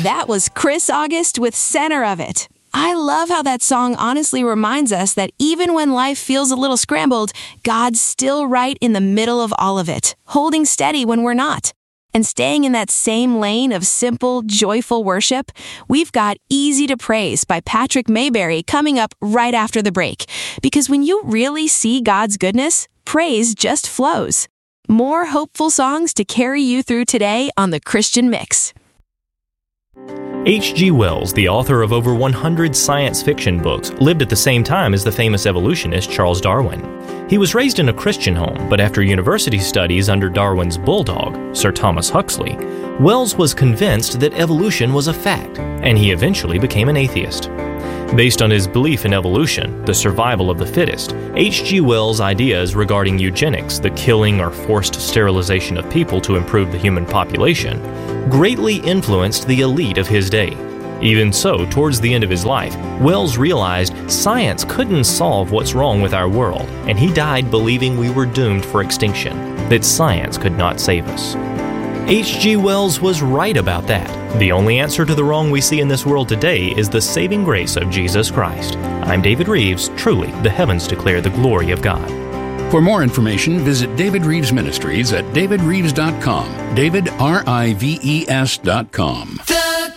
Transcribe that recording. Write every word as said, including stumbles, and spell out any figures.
That was Chris August with Center of It. I love how that song honestly reminds us that even when life feels a little scrambled, God's still right in the middle of all of it, holding steady when we're not. And staying in that same lane of simple, joyful worship, we've got Easy to Praise by Patrick Mayberry coming up right after the break. Because when you really see God's goodness, praise just flows. More hopeful songs to carry you through today on The Christian Mix. H G Wells, the author of over one hundred science fiction books, lived at the same time as the famous evolutionist Charles Darwin. He was raised in a Christian home, but after university studies under Darwin's bulldog, Sir Thomas Huxley, Wells was convinced that evolution was a fact, and he eventually became an atheist. Based on his belief in evolution, the survival of the fittest, H G Wells' ideas regarding eugenics, the killing or forced sterilization of people to improve the human population, greatly influenced the elite of his day. Even so, towards the end of his life, Wells realized science couldn't solve what's wrong with our world, and he died believing we were doomed for extinction, that science could not save us. H G Wells was right about that. The only answer to the wrong we see in this world today is the saving grace of Jesus Christ. I'm David Reeves. Truly, the heavens declare the glory of God. For more information, visit David Reeves Ministries at david reeves dot com. David, R I V E S dot com.